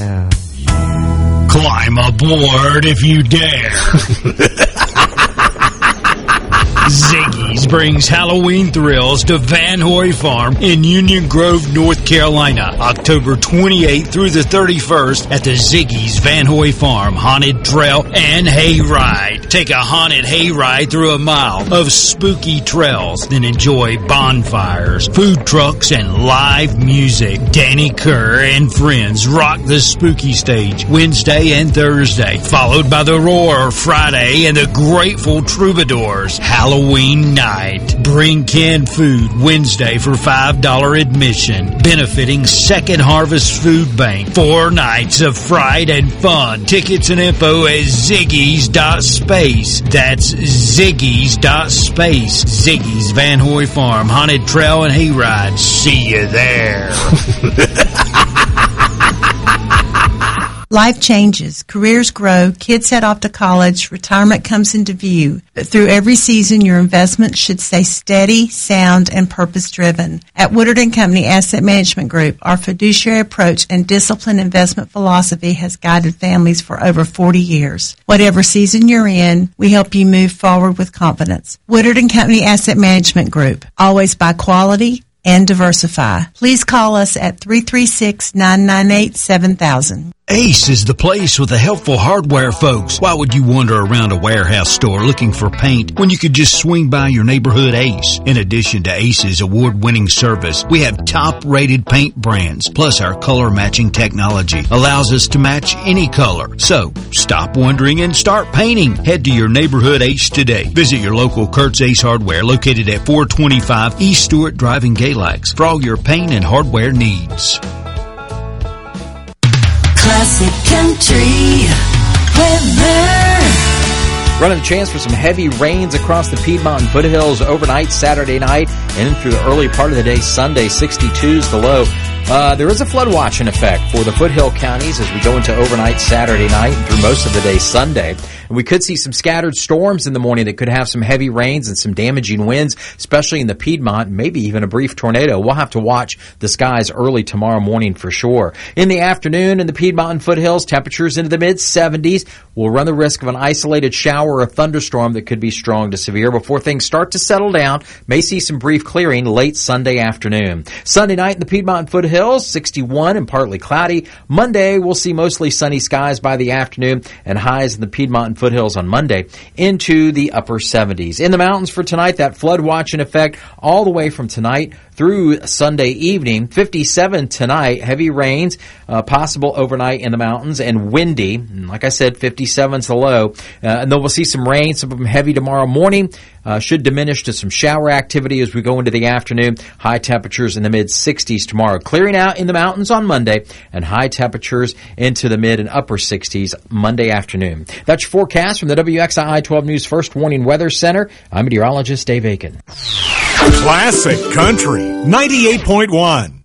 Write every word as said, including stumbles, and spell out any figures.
have you. Climb aboard if you dare. Ziggy's brings Halloween thrills to Van Hoy Farm in Union Grove, North Carolina, October twenty-eighth through the thirty-first at the Ziggy's Van Hoy Farm Haunted Trail and Hayride. Take a haunted hayride through a mile of spooky trails, then enjoy bonfires, food trucks, and live music. Danny Kerr and friends rock the spooky stage Wednesday and Thursday, followed by the Roar Friday and the Grateful Troubadours Halloween night. Bring canned food Wednesday for five dollars admission, benefiting Second Harvest Food Bank. Four nights of fright and fun. Tickets and info at ziggy's dot space. That's ziggy's dot space. Ziggy's Van Hoy Farm Haunted Trail and Hayride. See you there. Life changes, careers grow, kids head off to college, retirement comes into view. But through every season, your investments should stay steady, sound, and purpose-driven. At Woodard and Company Asset Management Group, our fiduciary approach and disciplined investment philosophy has guided families for over forty years. Whatever season you're in, we help you move forward with confidence. Woodard and Company Asset Management Group, always buy quality and diversify. Please call us at three three six, nine nine eight, seven thousand. Ace is the place with the helpful hardware folks. Why would you wander around a warehouse store looking for paint when you could just swing by your neighborhood Ace? In addition to Ace's award-winning service, we have top-rated paint brands, plus our color-matching technology allows us to match any color. So, stop wondering and start painting. Head to your neighborhood Ace today. Visit your local Kurt's Ace Hardware located at four twenty-five East Stewart Drive in Galax for all your paint and hardware needs. Classic Country weather. Running a chance for some heavy rains across the Piedmont and foothills overnight Saturday night and through the early part of the day Sunday. sixty-two is the low. Uh, there is a flood watch in effect for the foothill counties as we go into overnight Saturday night and through most of the day Sunday. And we could see some scattered storms in the morning that could have some heavy rains and some damaging winds, especially in the Piedmont, maybe even a brief tornado. We'll have to watch the skies early tomorrow morning for sure. In the afternoon in the Piedmont and foothills, temperatures into the mid seventies. We'll run the risk of an isolated shower or thunderstorm that could be strong to severe before things start to settle down. May see some brief clearing late Sunday afternoon. Sunday night in the Piedmont and foothills, sixty-one and partly cloudy. Monday, we'll see mostly sunny skies by the afternoon and highs in the Piedmont and foothills on Monday into the upper seventies. In the mountains for tonight, that flood watch in effect all the way from tonight through Sunday evening. fifty-seven tonight, heavy rains uh, possible overnight in the mountains and windy. And like I said, fifty-seven is the low. Uh, and then we'll see some rain, some of them heavy tomorrow morning. Uh, should diminish to some shower activity as we go into the afternoon. High temperatures in the mid sixties tomorrow. Clearing out in the mountains on Monday and high temperatures into the mid and upper sixties Monday afternoon. That's your forecast from the W X I I twelve News First Warning Weather Center. I'm meteorologist Dave Aiken. Classic Country ninety-eight point one.